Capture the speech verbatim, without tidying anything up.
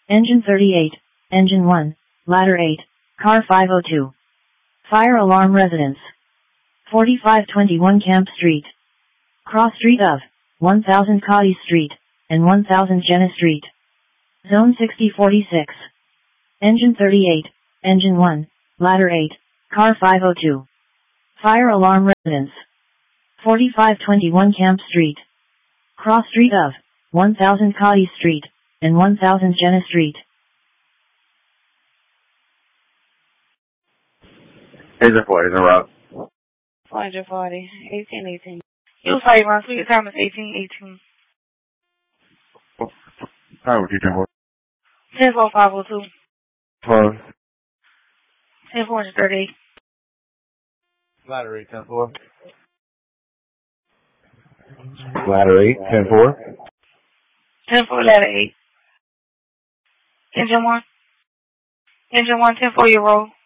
Engine thirty-eight, Engine one, Ladder eight, Car five oh two. Fire alarm residence. forty-five twenty-one Camp Street. Cross street of one thousand Cotty Street and one thousand Jenna Street. Zone sixty forty-six. Engine thirty-eight, Engine one, Ladder eight, Car five oh two. Fire alarm residence. forty-five twenty-one Camp Street. Cross street of one thousand Cotty Street and one thousand Jenna Street. Engine forty, in route. four forty, eighteen eighteen. You say run, so your time is eighteen eighteen. Time with you, ten four. ten four five oh two. Close. ten four thirty-eight. Ladder eight, ten four. Ladder eight, ten four. ten four, ladder eight. Engine one. Engine one, ten four, your roll.